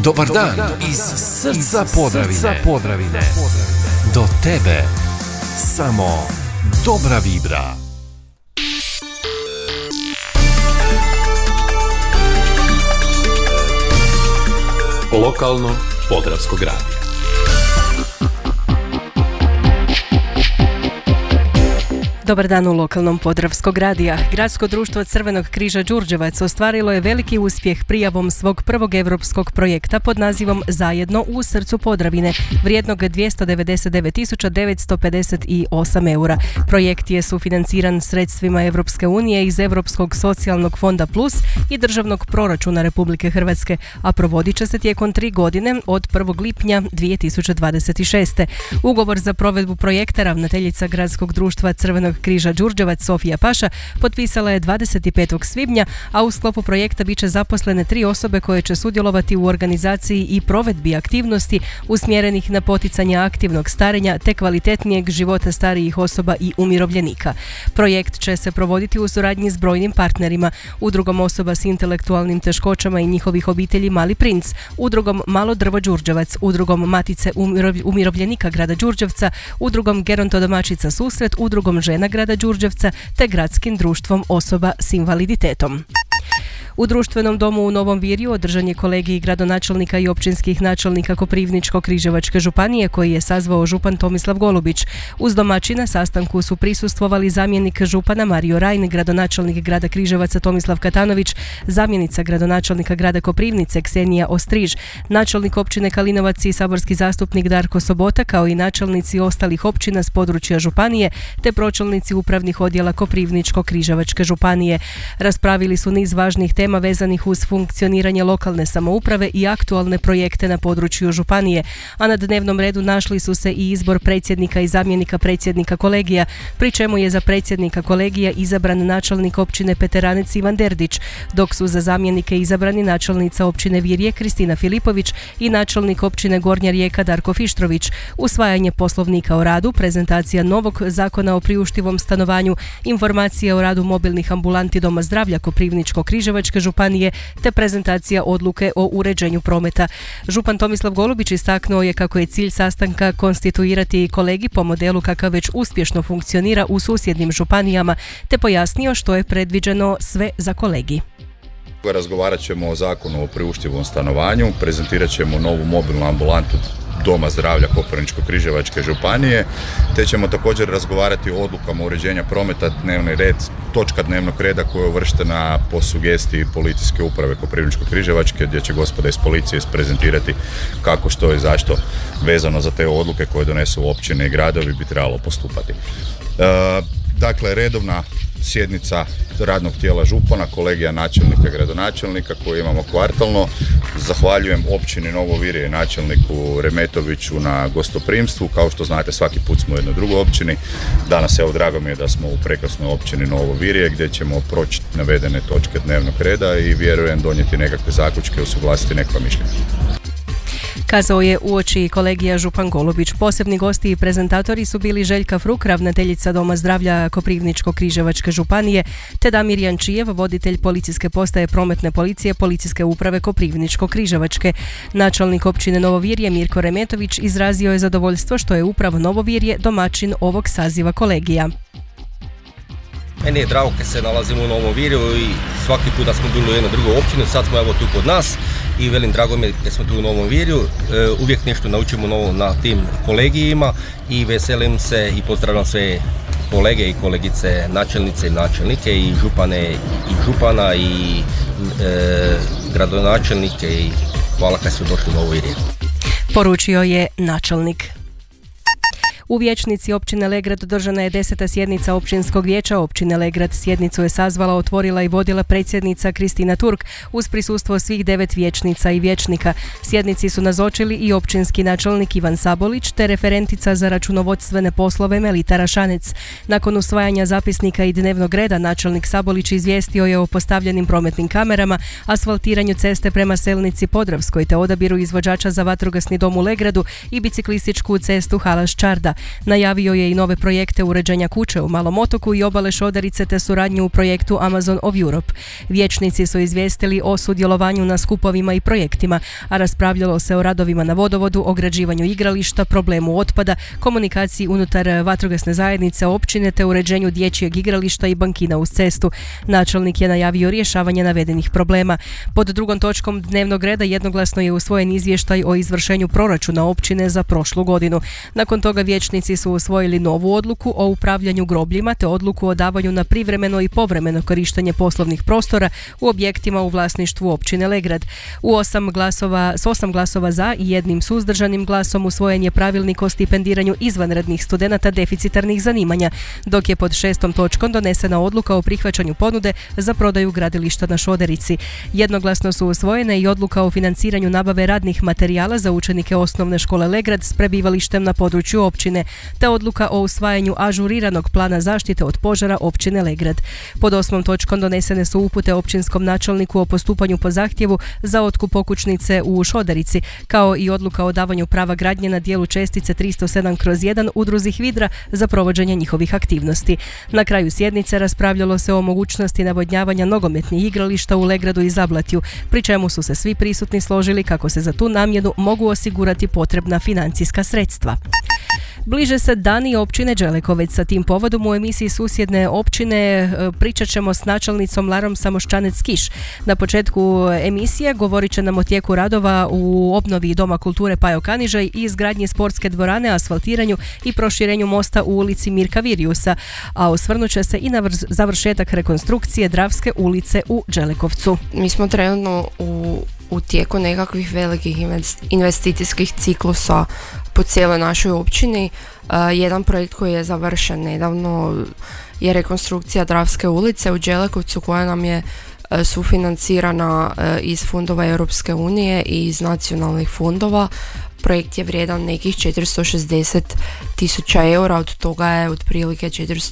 Dobar dan iz srca Podravine. Do tebe samo dobra vibra. Lokalno Podravskog radija. Dobar dan u lokalnom Podravskog radija. Gradsko društvo Crvenog križa Đurđevac ostvarilo je veliki uspjeh prijavom svog prvog europskog projekta pod nazivom Zajedno u srcu Podravine, vrijednog 299.958 eura. Projekt je sufinanciran sredstvima Europske unije iz Europskog socijalnog fonda Plus i državnog proračuna Republike Hrvatske, a provodit će se tijekom 3 godine od 1. lipnja 2026. Ugovor za provedbu projekta ravnateljica Gradskog društva Crvenog križa Đurđevac Sofija Paša potpisala je 25. svibnja, a u sklopu projekta bit će zaposlene 3 osobe koje će sudjelovati u organizaciji i provedbi aktivnosti usmjerenih na poticanje aktivnog starenja te kvalitetnijeg života starijih osoba i umirovljenika. Projekt će se provoditi u suradnji s brojnim partnerima, Udrugom osoba s intelektualnim teškoćama i njihovih obitelji Mali princ, Udrugom Malo drvo Đurđevac, Udrugom Matice umirovljenika grada Đurđevca, Udrugom Gerontodomaćica Susret, Udrugom žena grada Đurđevca te Gradskim društvom osoba s invaliditetom. U društvenom domu u Novom Virju održan je kolegij gradonačelnika i općinskih načelnika Koprivničko-križevačke županije koji je sazvao župan Tomislav Golubić. Uz domaćina sastanku su prisustvovali zamjenik župana Mario Rajn, gradonačelnik grada Križevaca Tomislav Katanović, zamjenica gradonačelnika grada Koprivnice Ksenija Ostriž, načelnik općine Kalinovac i saborski zastupnik Darko Sobota, kao i načelnici ostalih općina s područja županije te pročelnici upravnih odjela Koprivničko-križevačke županije. Raspravili su niz važnih tema vezanih uz funkcioniranje lokalne samouprave i aktualne projekte na području županije, a na dnevnom redu našli su se i izbor predsjednika i zamjenika predsjednika kolegija, pri čemu je za predsjednika kolegija izabran načelnik općine Peteranec Ivan Derdić, dok su za zamjenike izabrani načelnica općine Virje Kristina Filipović i načelnik općine Gornja Rijeka Darko Fištrović. Usvajanje poslovnika o radu, prezentacija novog zakona o priuštivom stanovanju, informacije o radu mobilnih ambulanti Doma zdravlja Koprivničko-križevačke županije te prezentacija odluke o uređenju prometa. Župan Tomislav Golubić istaknuo je kako je cilj sastanka konstituirati kolegij po modelu kakav već uspješno funkcionira u susjednim županijama, te pojasnio što je predviđeno sve za kolegij. Razgovarat ćemo o zakonu o priuštivom stanovanju, prezentirat ćemo novu mobilnu ambulantu Doma zdravlja Koprivničko-križevačke županije, te ćemo također razgovarati o odlukama uređenja prometa, dnevni red, točka dnevnog reda koja je uvrštena po sugestiji policijske uprave Koprivničko-križevačke, gdje će gospoda iz policije isprezentirati kako, što i zašto vezano za te odluke koje donesu općine i gradovi bi trebalo postupati. Dakle, redovna sjednica radnog tijela župana, kolegija načelnika i gradonačelnika koju imamo kvartalno. Zahvaljujem općini Novo Virje i načelniku Remetoviću na gostoprimstvu. Kao što znate, svaki put smo u jednoj drugoj općini. Danas, evo, drago mi je da smo u prekrasnoj općini Novo Virje gdje ćemo proći navedene točke dnevnog reda i vjerujem donijeti nekakve zaključke, usuglasiti neka mišljenja. Kazao je uoči kolegija župan Golubić. Posebni gosti i prezentatori su bili Željka Fruk, ravnateljica Doma zdravlja Koprivničko-križevačke županije, te Damir Jančijev, voditelj policijske postaje prometne policije Policijske uprave Koprivničko-križevačke. Načelnik općine Novo Virje Mirko Remetović izrazio je zadovoljstvo što je upravo Novo Virje domaćin ovog saziva kolegija. Meni je drago kad se nalazimo u Novom Virju i svaki put da smo bili u jednoj drugoj općini, sad smo evo tu kod nas i velim drago mi je kad smo tu u Novom Virju, uvijek nešto naučimo novo na tim kolegijima i veselim se i pozdravljam sve kolege i kolegice, načelnice i načelnike i župane i župana i gradonačelnike i hvala kad su došli u Novo Virje. Poručio je načelnik. U vijećnici općine Legrad održana je 10. sjednica općinskog vijeća općine Legrad. Sjednicu je sazvala, otvorila i vodila predsjednica Kristina Turk uz prisustvo svih 9 vijećnica i vijećnika. Sjednici su nazočili i općinski načelnik Ivan Sabolić te referentica za računovodstvene poslove Melita Rašanec. Nakon usvajanja zapisnika i dnevnog reda načelnik Sabolić izvijestio je o postavljenim prometnim kamerama, asfaltiranju ceste prema Selnici Podravskoj te odabiru izvođača za vatrogasni dom u Legradu i biciklističku cestu Halaš Čarda. otpada. Najavio je i nove projekte uređenja kuće u Malom otoku i obale Šoderice te suradnju u projektu Amazon of Europe. Vijećnici su izvijestili o sudjelovanju na skupovima i projektima, a raspravljalo se o radovima na vodovodu, ograđivanju igrališta, problemu otpada, komunikaciji unutar vatrogasne zajednice općine te uređenju dječjeg igrališta i bankina uz cestu. Načelnik je najavio rješavanje navedenih problema. Pod drugom točkom dnevnog reda jednoglasno je usvojen izvještaj o izvršenju proračuna općine za prošlu godinu. Nakon toga vijećnici su usvojili novu odluku o upravljanju grobljima te odluku o davanju na privremeno i povremeno korištenje poslovnih prostora u objektima u vlasništvu općine Legrad. S 8 glasova za i jednim suzdržanim glasom usvojen je pravilnik o stipendiranju izvanrednih studenata deficitarnih zanimanja, dok je pod 6. točkom donesena odluka o prihvaćanju ponude za prodaju gradilišta na Šoderici. Jednoglasno su usvojene i odluka o financiranju nabave radnih materijala za učenike osnovne škole Legrad s prebivalištem na području općine, te odluka o usvajanju ažuriranog plana zaštite od požara općine Legrad. Pod 8. točkom donesene su upute općinskom načelniku o postupanju po zahtjevu za otkup okućnice u Šoderici, kao i odluka o davanju prava gradnje na dijelu čestice 307/1 udruzi Hvidra za provođenje njihovih aktivnosti. Na kraju sjednice raspravljalo se o mogućnosti navodnjavanja nogometnih igrališta u Legradu i Zablatju, pri čemu su se svi prisutni složili kako se za tu namjenu mogu osigurati potrebna financijska sredstva. Bliže se dani općine Đelekovec. Sa tim povodom u emisiji Susjedne općine pričat ćemo s načelnicom Larom Samoščanec-Kiš. Na početku emisije govorit će nam o tijeku radova u obnovi Doma kulture Pajo Kanižaj i izgradnji sportske dvorane, asfaltiranju i proširenju mosta u ulici Mirka Virjusa, a osvrnut će se i na završetak rekonstrukcije Dravske ulice u Đelekovcu. Mi smo trenutno u tijeku nekakvih velikih investicijskih ciklusa po cijeloj našoj općini. Jedan projekt koji je završen nedavno je rekonstrukcija Dravske ulice u Đelekovcu, koja nam je sufinancirana iz fondova Europske unije i iz nacionalnih fondova. Projekt je vrijedan nekih 460.000 eura, od toga je otprilike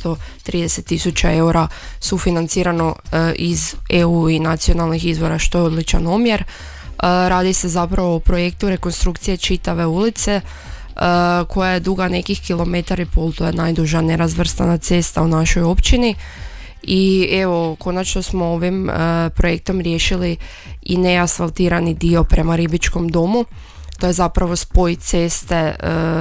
430.000 eura sufinancirano iz EU i nacionalnih izvora, što je odličan omjer. Radi se zapravo o projektu rekonstrukcije čitave ulice, koja je duga nekih 1,5 km, to je najduža nerazvrstana cesta u našoj općini. I evo, konačno smo ovim projektom riješili i neasfaltirani dio prema Ribičkom domu. To je zapravo spoj ceste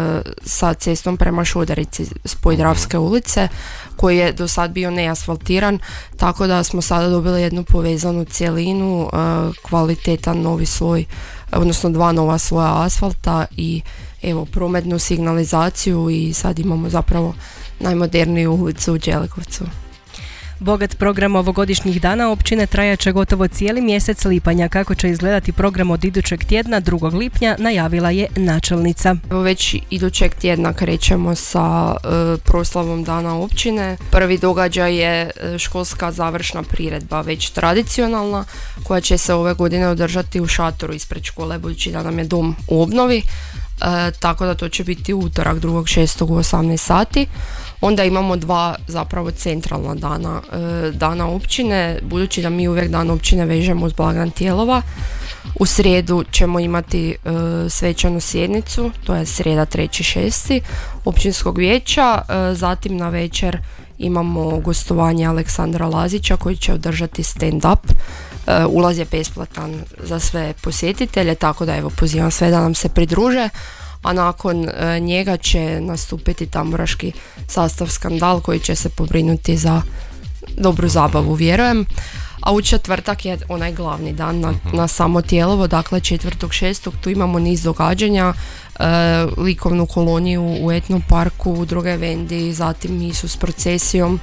sa cestom prema Šoderici, spoj Dravske ulice, koji je do sad bio neasfaltiran, tako da smo sada dobili jednu povezanu cjelinu, kvalitetan novi sloj, odnosno 2 nova sloja asfalta i evo prometnu signalizaciju i sad imamo zapravo najmoderniju ulicu u Đelekovcu. Bogat program ovogodišnjih dana općine trajaće gotovo cijeli mjesec lipanja. Kako će izgledati program od idućeg tjedna, 2. lipnja, najavila je načelnica. Već idućeg tjedna krećemo sa proslavom dana općine. Prvi događaj je školska završna priredba, već tradicionalna, koja će se ove godine održati u šatoru ispred škole, budući da nam je dom u obnovi. Tako da to će biti utorak 2.6. u 18 sati. Onda imamo 2 zapravo centralna dana općine, budući da mi uvijek dan općine vežemo uz blagdan Tijelova. U srijedu ćemo imati svečanu sjednicu, to je srijeda 3.6. općinskog vijeća, zatim na večer imamo gostovanje Aleksandra Lazića koji će održati stand-up. Ulaz je besplatan za sve posjetitelje, tako da evo pozivam sve da nam se pridruže, a nakon njega će nastupiti tamburaški sastav Skandal koji će se pobrinuti za dobru zabavu, vjerujem. A u četvrtak je onaj glavni dan na samo Tijelovo, dakle 4.6. tu imamo niz događanja, likovnu koloniju u Etnom parku, udruge Vendi, zatim misu s procesijom,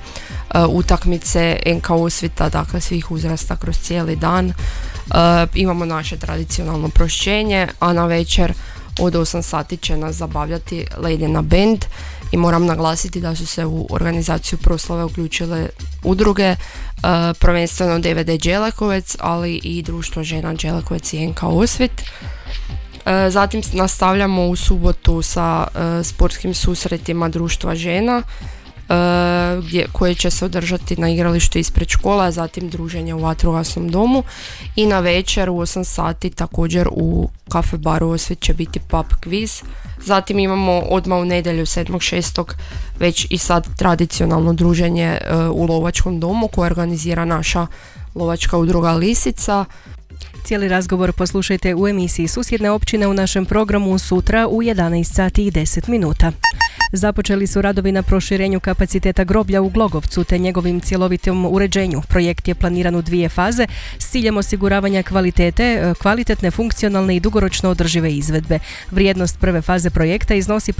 utakmice NK Osvita, dakle svih uzrasta kroz cijeli dan. Imamo naše tradicionalno prošćenje, a na večer od 8 sati će nas zabavljati Ledina band i moram naglasiti da su se u organizaciju proslave uključile udruge, prvenstveno DVD Đelekovec, ali i Društvo žena Đelekovec i NK Osvit. Zatim nastavljamo u subotu sa sportskim susretima Društva žena. koje će se održati na igralištu ispred škola, zatim druženje u vatrogasnom domu i na večer u 8 sati također u kafe baru Osvit će biti pub quiz. Zatim imamo odmah u nedjelju 7.6. već i sad tradicionalno druženje u lovačkom domu koje organizira naša lovačka udruga Lisica. Cijeli razgovor poslušajte u emisiji Susjedne općine u našem programu sutra u 11 sati i 10 minuta. Započeli su radovi na proširenju kapaciteta groblja u Glogovcu te njegovim cjelovitom uređenju. Projekt je planiran u 2 faze s ciljem osiguravanja kvalitetne, funkcionalne i dugoročno održive izvedbe. Vrijednost prve faze projekta iznosi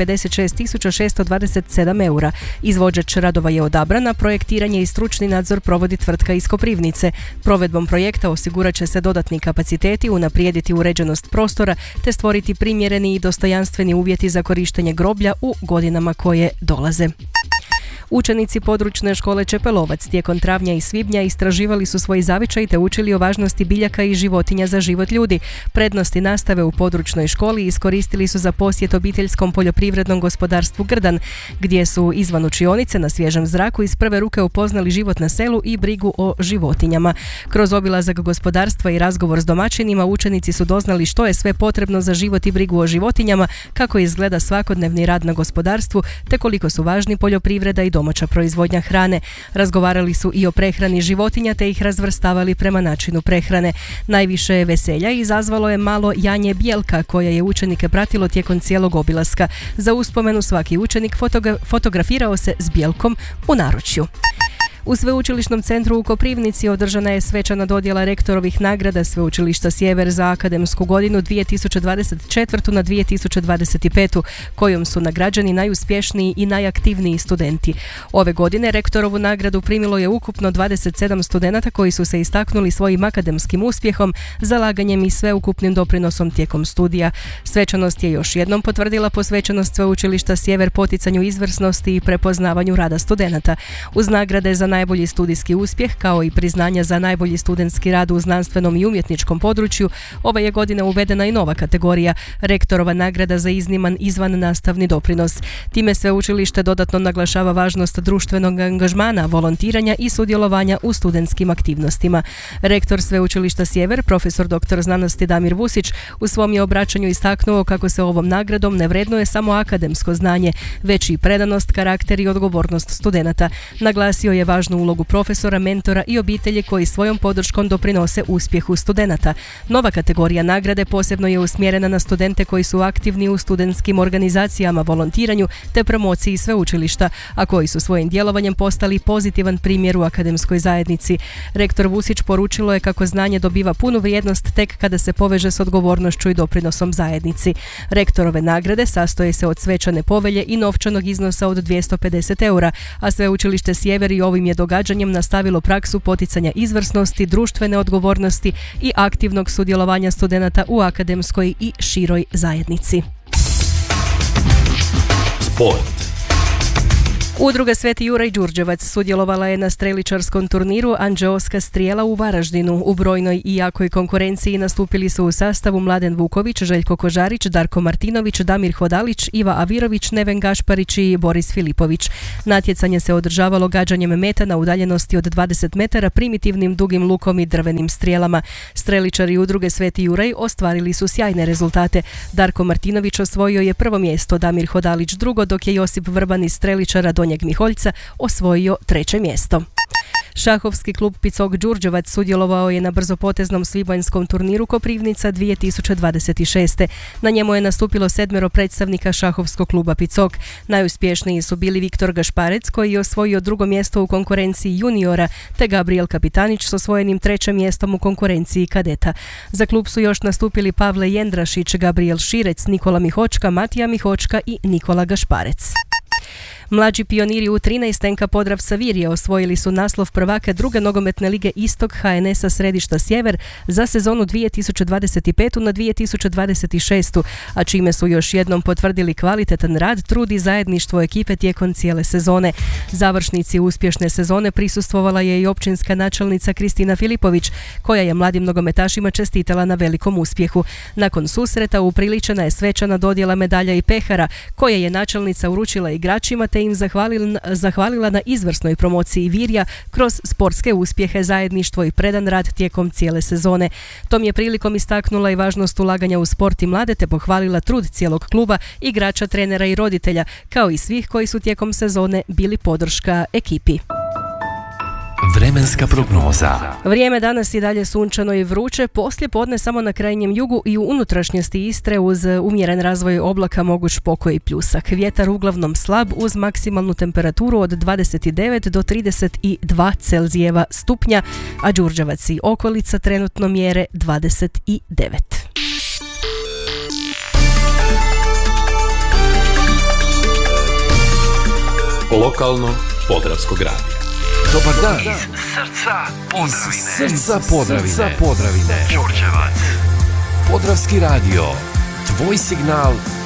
56.627 eura. Izvođač radova je odabrana, projektiranje i stručni nadzor provodi tvrtka iz Koprivnice. Provedbom projekta osigurat će se dodatni kapaciteti, unaprijediti uređenost prostora te stvoriti primjereni i dostojanstveni uvjeti za korištenje groblja u godinama koje dolaze. Učenici područne škole Čepelovac tijekom travnja i svibnja istraživali su svoj zavičaj te učili o važnosti biljaka i životinja za život ljudi. Prednosti nastave u područnoj školi iskoristili su za posjet obiteljskom poljoprivrednom gospodarstvu Grdan, gdje su izvan učionice na svježem zraku iz prve ruke upoznali život na selu i brigu o životinjama. Kroz obilazak gospodarstva i razgovor s domaćinima učenici su doznali što je sve potrebno za život i brigu o životinjama, kako izgleda svakodnevni rad na gospodarstvu te koliko su važni poljoprivreda i domaća proizvodnja hrane. Razgovarali su i o prehrani životinja te ih razvrstavali prema načinu prehrane. Najviše veselja izazvalo je malo janje bijelka koje je učenike pratilo tijekom cijelog obilaska. Za uspomenu svaki učenik fotografirao se s bijelkom u naručju. U Sveučilišnom centru u Koprivnici održana je svečana dodjela rektorovih nagrada Sveučilišta Sjever za akademsku godinu 2024. na 2025. kojom su nagrađeni najuspješniji i najaktivniji studenti. Ove godine rektorovu nagradu primilo je ukupno 27 studenata koji su se istaknuli svojim akademskim uspjehom, zalaganjem i sveukupnim doprinosom tijekom studija. Svečanost je još jednom potvrdila posvećenost Sveučilišta Sjever poticanju izvrsnosti i prepoznavanju rada studenata. Uz nagrade za najbolji studijski uspjeh, kao i priznanja za najbolji studentski rad u znanstvenom i umjetničkom području, ova je godina uvedena i nova kategorija, rektorova nagrada za izniman izvan nastavni doprinos. Time sveučilište dodatno naglašava važnost društvenog angažmana, volontiranja i sudjelovanja u studentskim aktivnostima. Rektor Sveučilišta Sjever, profesor dr. znanosti Damir Vusić, u svom je obraćanju istaknuo kako se ovom nagradom ne vrednuje samo akademsko znanje, već i predanost, karakter i odgovornost studenata. Naglasio je važnu ulogu profesora, mentora i obitelji koji svojom podrškom doprinose uspjehu studenata. Nova kategorija nagrade posebno je usmjerena na studente koji su aktivni u studentskim organizacijama, volontiranju te promociji sveučilišta, a koji su svojim djelovanjem postali pozitivan primjer u akademskoj zajednici. Rektor Vusić poručilo je kako znanje dobiva punu vrijednost tek kada se poveže s odgovornošću i doprinosom zajednici. Rektorove nagrade sastoje se od svečane povelje i novčanog iznosa od 250 eura, a Sveučilište Sjever i ovim je događanjem nastavilo praksu poticanja izvrsnosti, društvene odgovornosti i aktivnog sudjelovanja studenata u akademskoj i široj zajednici. Sport. Udruga Sveti Juraj Đurđevac sudjelovala je na streličarskom turniru Anđeoska strijela u Varaždinu. U brojnoj i jakoj konkurenciji nastupili su u sastavu Mladen Vuković, Željko Kožarić, Darko Martinović, Damir Hodalić, Iva Avirović, Neven Gašparić i Boris Filipović. Natjecanje se održavalo gađanjem meta na udaljenosti od 20 metara primitivnim dugim lukom i drvenim strijelama. Streličari udruge Sveti Juraj ostvarili su sjajne rezultate. Darko Martinović osvojio je prvo mjesto, Damir Hodalić drugo, dok je Josip Vrban iz streličara Donjeg Miholjca osvojio 3. mjesto. Šahovski klub Picok Đurđevac sudjelovao je na brzopoteznom svibanjskom turniru Koprivnica 2026. Na njemu je nastupilo 7 predstavnika šahovskog kluba Picok. Najuspješniji su bili Viktor Gašparec koji je osvojio 2. mjesto u konkurenciji juniora, te Gabriel Kapitanić s osvojenim 3. mjestom u konkurenciji kadeta. Za klub su još nastupili Pavle Jendrašić, Gabriel Širec, Nikola Mihočka, Matija Mihočka i Nikola Gašparec. Mlađi pioniri u 13. NK Podravca Virje osvojili su naslov prvaka druge nogometne lige Istok HNS-a Središta Sjever za sezonu 2025. na 2026. a čime su još jednom potvrdili kvalitetan rad, trud i zajedništvo ekipe tijekom cijele sezone. Završnici uspješne sezone prisustvovala je i općinska načelnica Kristina Filipović, koja je mladim nogometašima čestitala na velikom uspjehu. Nakon susreta upriličena je svečana dodjela medalja i pehara, koje je načelnica uručila igračima te te im zahvalila na izvrsnoj promociji Virja kroz sportske uspjehe, zajedništvo i predan rad tijekom cijele sezone. Tom je prilikom istaknula i važnost ulaganja u sport i mlade te pohvalila trud cijelog kluba, igrača, trenera i roditelja, kao i svih koji su tijekom sezone bili podrška ekipi. Vremenska prognoza. Vrijeme danas i dalje sunčano i vruće, poslije podne samo na krajnjem jugu i u unutrašnjosti Istre uz umjeren razvoj oblaka moguć pokoj i pljusak. Vjetar uglavnom slab uz maksimalnu temperaturu od 29 do 32 Celzijeva stupnja, a Đurđevac i okolica trenutno mjere 29. Lokalno Podravskog radija. Dobar dan. Srca Podravine. Đurđevac. Podravski radio. Tvoj signal